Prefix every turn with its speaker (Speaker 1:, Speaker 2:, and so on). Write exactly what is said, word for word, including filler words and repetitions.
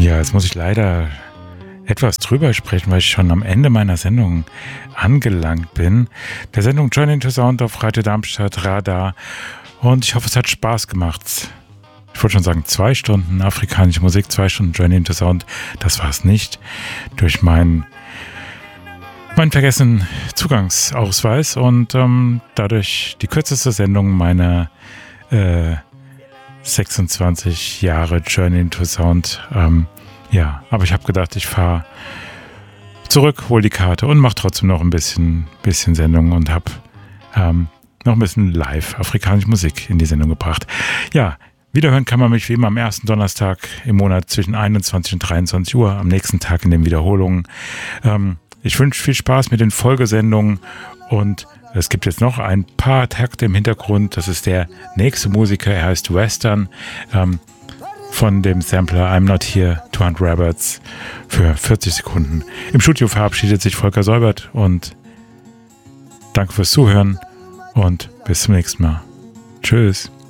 Speaker 1: Ja, jetzt muss ich leider etwas drüber sprechen, weil ich schon am Ende meiner Sendung angelangt bin. Der Sendung Journey into Sound auf Radio Darmstadt Radar. Und ich hoffe, es hat Spaß gemacht. Ich wollte schon sagen, zwei Stunden afrikanische Musik, zwei Stunden Journey into Sound. Das war es nicht. Durch meinen meinen vergessenen Zugangsausweis und ähm, dadurch die kürzeste Sendung meiner äh, sechsundzwanzig Jahre Journey into Sound. Ähm, ja, aber ich habe gedacht, ich fahre zurück, hole die Karte und mache trotzdem noch ein bisschen, bisschen Sendung und habe ähm, noch ein bisschen live afrikanische Musik in die Sendung gebracht. Ja, wiederhören kann man mich wie immer am ersten Donnerstag im Monat zwischen einundzwanzig und dreiundzwanzig Uhr, am nächsten Tag in den Wiederholungen. Ähm, ich wünsche viel Spaß mit den Folgesendungen und es gibt jetzt noch ein paar Takte im Hintergrund. Das ist der nächste Musiker, er heißt Western, ähm, von dem Sampler I'm Not Here to Hunt Rabbits für vierzig Sekunden. Im Studio verabschiedet sich Volker Säubert und danke fürs Zuhören und bis zum nächsten Mal. Tschüss.